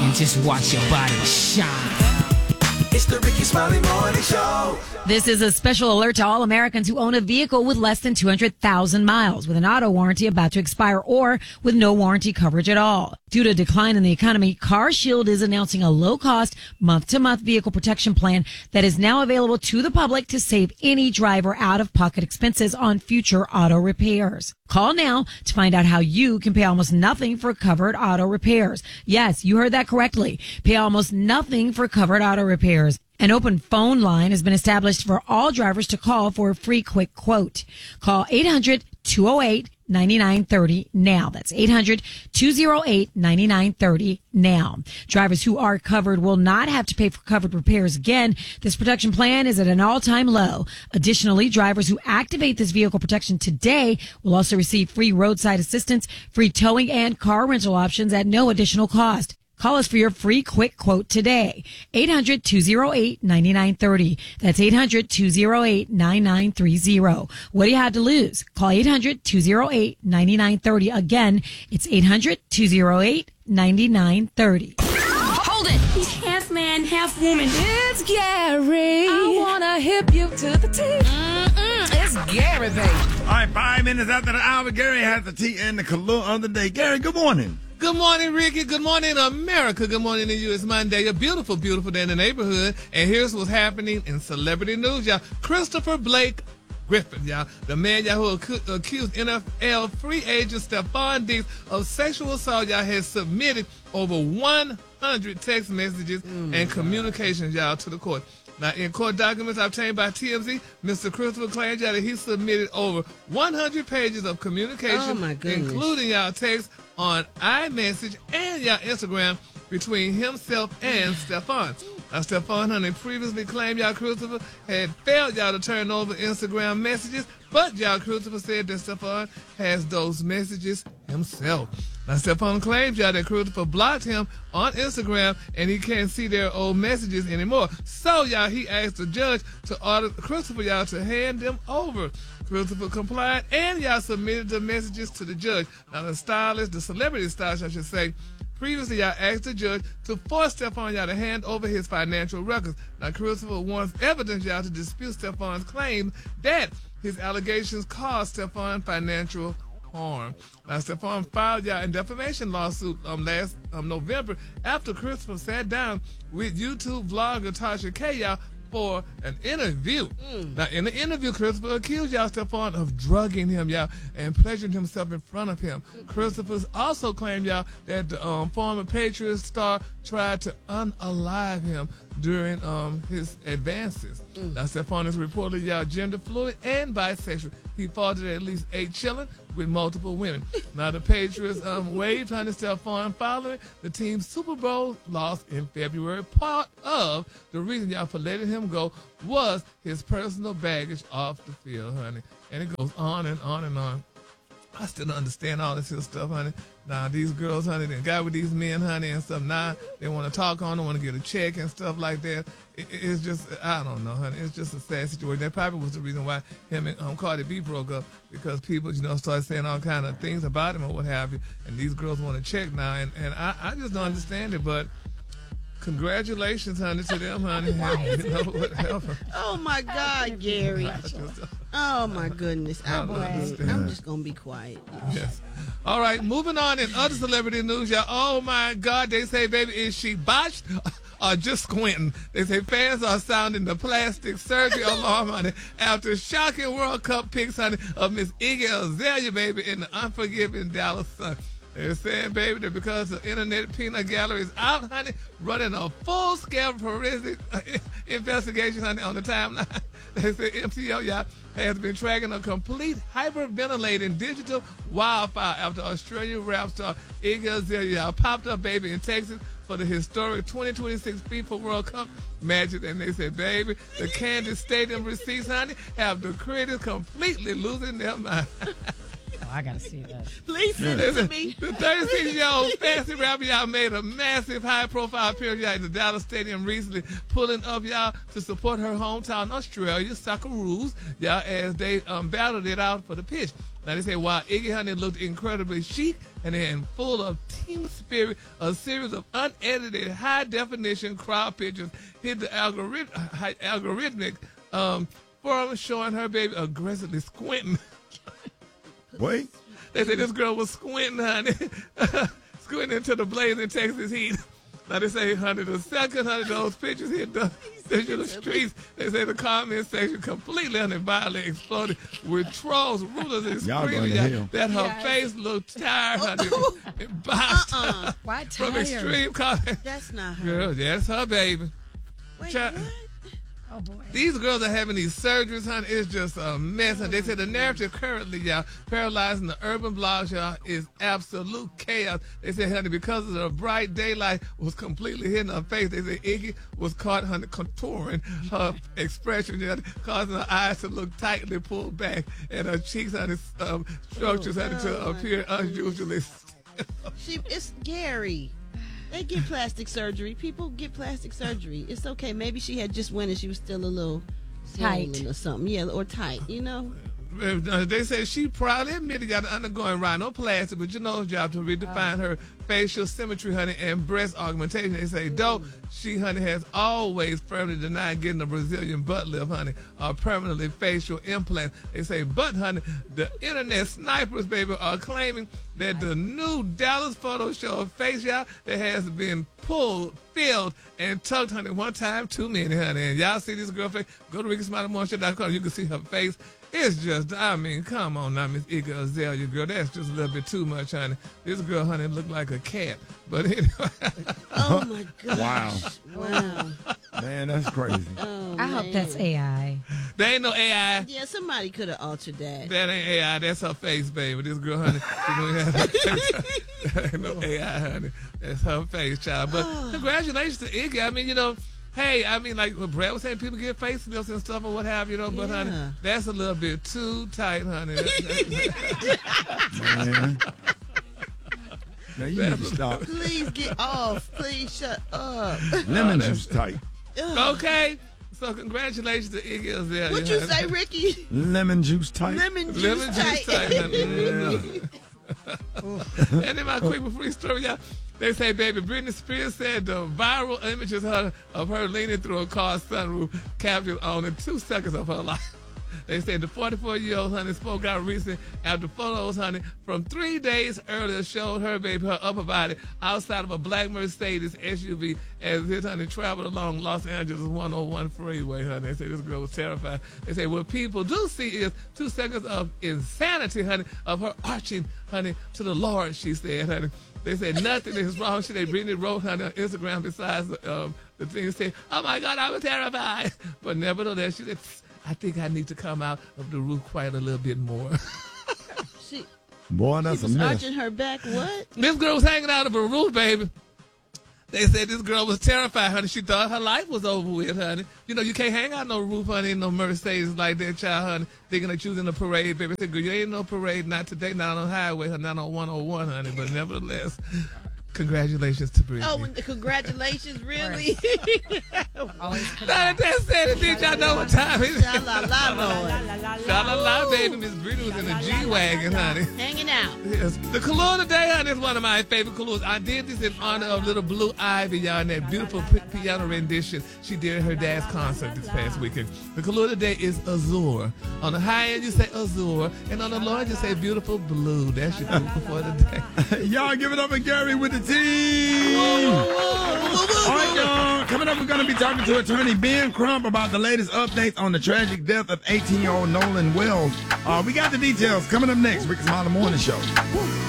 and just watch your body shine. It's the Ricky Smiley Morning Show. This is a special alert to all Americans who own a vehicle with less than 200,000 miles, with an auto warranty about to expire, or with no warranty coverage at all. Due to a decline in the economy, CarShield is announcing a low-cost, month-to-month vehicle protection plan that is now available to the public to save any driver out-of-pocket expenses on future auto repairs. Call now to find out how you can pay almost nothing for covered auto repairs. Yes, you heard that correctly. Pay almost nothing for covered auto repairs. An open phone line has been established for all drivers to call for a free quick quote. Call 800-208-9930 now. That's 800-208-9930 now. Drivers who are covered will not have to pay for covered repairs again. This protection plan is at an all-time low. Additionally, drivers who activate this vehicle protection today will also receive free roadside assistance, free towing, and car rental options at no additional cost. Call us for your free quick quote today. 800-208-9930. That's 800-208-9930. What do you have to lose? Call 800-208-9930. Again, it's 800-208-9930. Hold it! He's half man, half woman. It's Gary. I wanna hip you to the T. It's Gary, baby. All right, 5 minutes after the hour, Gary has the tea and the color of the day. Gary, good morning. Good morning, Ricky. Good morning, America. Good morning to you. It's Monday, a beautiful, beautiful day in the neighborhood. And here's what's happening in celebrity news, y'all. Christopher Blake Griffin, y'all, the man, y'all, who accused NFL free agent Stephon Diggs of sexual assault, y'all, has submitted over 100 text messages and communications, y'all, to the court. Now, in court documents obtained by TMZ, Mr. Christopher claimed y'all that he submitted over 100 pages of communication, including y'all text on iMessage and y'all Instagram between himself and Stephon. Now, Stephon, honey, previously claimed y'all Christopher had failed y'all to turn over Instagram messages, but y'all Christopher said that Stephon has those messages himself. Now, Stephon claims y'all that Christopher blocked him on Instagram and he can't see their old messages anymore. So, y'all, he asked the judge to order Christopher, y'all, to hand them over. Christopher complied and y'all submitted the messages to the judge. Now, the celebrity stylist, I should say, previously, y'all asked the judge to force Stephon, y'all, to hand over his financial records. Now, Christopher wants evidence, y'all, to dispute Stephon's claim that his allegations caused Stephon financial harm. Now, Stephon filed y'all a defamation lawsuit last November after Christopher sat down with YouTube vlogger Tasha K, y'all, for an interview. Now, in the interview, Christopher accused y'all Stephon of drugging him, y'all, and pleasuring himself in front of him. Christopher also claimed, y'all, that the former Patriots star tried to unalive him during his advances. Now, Stephon is reportedly, y'all, gender fluid and bisexual. He fathered at least 8 children with multiple women. Now, the Patriots waived honey Stephon following the team's Super Bowl loss in February. Part of the reason, y'all, for letting him go was his personal baggage off the field, honey. And it goes on and on and on. I still don't understand all this here stuff, honey. Now, these girls, honey, they got with these men, honey, and stuff. Now, they want to talk on them, want to get a check and stuff like that. It's just, I don't know, honey. It's just a sad situation. That probably was the reason why him and Cardi B broke up, because people, you know, started saying all kind of things about him or what have you. And these girls want to check now. And I just don't understand it, but congratulations, honey, to them, honey. You know, whatever. Oh, my God, Gary. Oh, my goodness. I'm just going to be quiet. Yes. All right, moving on in other celebrity news, y'all. Oh, my God. They say, baby, is she botched or just squinting? They say fans are sounding the plastic surgery alarm, honey, after shocking World Cup pics, honey, of Miss Iggy Azalea, baby, in the unforgiving Dallas Sun. They're saying, baby, that because the Internet Peanut Gallery is out, honey, running a full-scale forensic investigation, honey, on the timeline. They say MTO, y'all, has been tracking a complete hyperventilating digital wildfire after Australian rap star Iggy Azalea popped up, baby, in Texas for the historic 2026 FIFA World Cup matches. And they said, baby, the Kansas Stadium receipts, honey, have the critics completely losing their mind. I gotta see that. Please send it to me. The 36-year-old fancy rapper, y'all, made a massive high-profile appearance, y'all, at the Dallas Stadium recently, pulling up, y'all, to support her hometown Australia, Socceroos, y'all, as they battled it out for the pitch. Now they say while Iggy Honey looked incredibly chic and full of team spirit, a series of unedited high-definition crowd pictures hit the algorithmic forum showing her baby aggressively squinting. Wait. They say this girl was squinting, honey, squinting into the blazing Texas heat. Now they say, honey, the second, honey, those pictures hit the digital streets. They say the comment section completely, honey, violently exploded with trolls, rulers, and Y'all screaming going to hell. that her face looked tired, honey, and boxed Why from tired? extreme comment. That's not her. Girl, that's her baby. Wait, Child- what? Oh, boy. These girls are having these surgeries, honey. It's just a mess. Honey. They say the narrative currently, y'all, paralyzing the urban blogs, y'all, is absolute chaos. They say, honey, because of the bright daylight was completely hitting her face. They say Iggy was caught, honey, contouring her expression, y'all, causing her eyes to look tightly pulled back and her cheeks, honey, structures, honey, to appear unusually still. It's Gary. They get plastic surgery. People get plastic surgery. It's okay. Maybe she had just went and she was still a little Tight. swollen or something. Yeah, or tight, you know? They say she proudly admitted y'all undergoing rhinoplasty, but you know, job to redefine her facial symmetry, honey, and breast augmentation. They say, though she, honey, has always firmly denied getting a Brazilian butt lift, honey, or permanently facial implant. They say, but, honey, the internet snipers, baby, are claiming that the new Dallas photo show a face, y'all, that has been pulled, filled, and tucked, honey, one time too many, honey. And y'all see this girl face? Go to RickySmileyMorningshow.com. You can see her face. It's just, I mean, come on now, Miss Iggy Azalea, girl. That's just a little bit too much, honey. This girl, honey, looked like a cat. But anyway. Oh, my gosh. Wow. Wow. Man, that's crazy. Oh, I hope that's AI. There ain't no AI. Yeah, somebody could have altered that. That ain't AI. That's her face, baby. This girl, honey, she don't have her face. That ain't no AI, honey. That's her face, child. But congratulations to Iggy. I mean, you know, hey, I mean, like what Brad was saying, people get facelifts and stuff or what have you, know, but, honey, that's a little bit too tight, honey. Man. Now you need to stop. Please get off. Please shut up. Lemon juice tight. Okay. So congratulations to Iggy Azalea. What'd you honey. say, Ricky? Lemon juice tight. Lemon juice Lemon juice tight, honey. Yeah. And in my quick but free story, y'all, they say, baby, Britney Spears said the viral images of her leaning through a car's sunroof captured only 2 seconds of her life. They said the 44-year-old, honey, spoke out recently after photos, honey, from 3 days earlier showed her, baby, her upper body outside of a black Mercedes SUV as this, honey, traveled along Los Angeles 101 freeway, honey. They say this girl was terrified. They say what people do see is 2 seconds of insanity, honey, of her arching, honey, to the Lord, she said, honey. They said nothing is wrong. They Britney wrote on her Instagram besides the thing saying, oh, my God, I was terrified. But nevertheless, she said, I think I need to come out of the roof quite a little bit more. Boy, that's She a was mess. arching her back. What? This girl was hanging out of a roof, baby. They said this girl was terrified, honey. She thought her life was over with, honey. You know, you can't hang out no roof, honey, in no Mercedes like that, child, honey, thinking that you was in a parade, baby. I said, girl, you ain't no parade, not today, not on the highway, honey, not on 101, honey. But nevertheless, congratulations to Britney. Oh, and congratulations, really? That's anything, y'all know what time it is. Sha-la-la, Lord. Sha-la-la, baby. Miss Britney was in a G-Wagon, honey. Hanging out. Yes. The Kahlua today, honey, is one of my favorite Kahluas. I did this in honor of little Blue Ivy, y'all, in that beautiful piano rendition she did at her dad's concert this past weekend. The Kahlua today is Azure. On the high end, you say Azure, and on the low end, you say beautiful blue. That's your clue for the day. Y'all give it up for Gary with the team. All right, y'all. Coming up, we're going to be talking to attorney Ben Crump about the latest updates on the tragic death of 18-year-old Nolan Wells. We got the details coming up next. Ricky Smiley Morning Show.